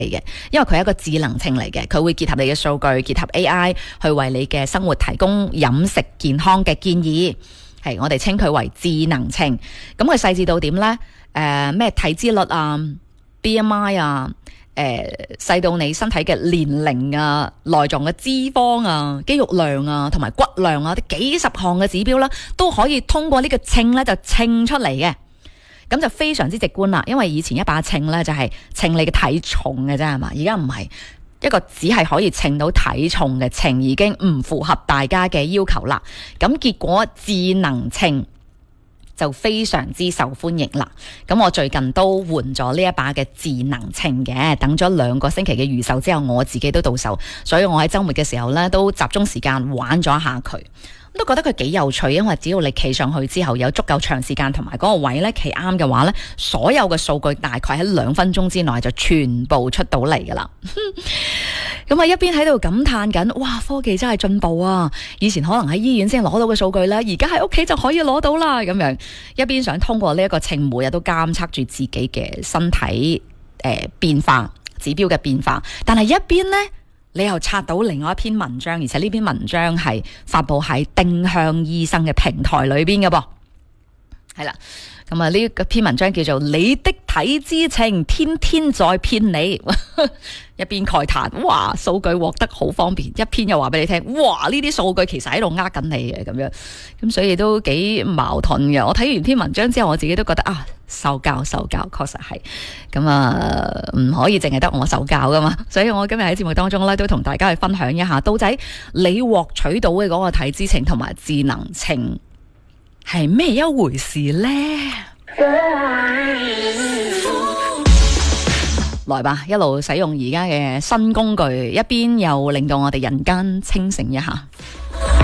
嘅，因為佢係一個智能秤嚟嘅，佢會結合你嘅數據，結合 AI 去為你嘅生活提供飲食健康嘅建議。係我哋稱佢為智能秤。咁佢細緻到點呢？咩體脂率啊、BMI 啊、細到你身體嘅年齡啊、內臟嘅脂肪啊、肌肉量啊同埋骨量啊，啲幾十項嘅指標啦，都可以通過呢個秤咧就稱出嚟嘅。咁就非常之直觀啦，因為以前一把秤咧就係稱你嘅體重嘅啫，係嘛？而家唔係，一個只係可以稱到體重嘅秤已經唔符合大家嘅要求啦。咁結果智能秤就非常之受歡迎啦。咁我最近都換咗呢一把嘅智能秤嘅，等咗2個星期嘅預售之後，我自己都到手，所以我喺週末嘅時候呢，都集中時間玩咗一下佢。都覺得佢幾有趣，因為只要你企上去之後有足夠長時間同埋嗰個位咧企啱嘅話咧，所有嘅數據大概喺2分鐘之內就全部出到嚟噶啦。咁啊一邊喺度感嘆緊，哇，科技真係進步啊！以前可能喺醫院先攞到嘅數據咧，而家喺屋企就可以攞到啦。咁樣一邊想通過呢一個秤，每日都監測住自己嘅身體變化指標嘅變化，但係一邊呢，你又刷到另外一篇文章，而且呢篇文章係發佈喺丁香醫生嘅平台裏邊嘅噃，係啦，咁啊呢個篇文章叫做你的體脂秤天天在騙你，一邊慨嘆，哇，數據獲得好方便，一篇又話俾你聽，哇，呢啲數據其實喺度呃緊你嘅咁樣，咁所以都幾矛盾嘅。我睇完篇文章之後，我自己都覺得啊，受教，確實係咁啊，唔可以淨係得我受教噶嘛。所以我今日喺節目當中咧，都同大家去分享一下，到底你獲取到嘅嗰個體脂秤同埋智能秤係咩一回事呢？來吧，一路使用而家嘅新工具，一邊又令到我哋人間清醒一下。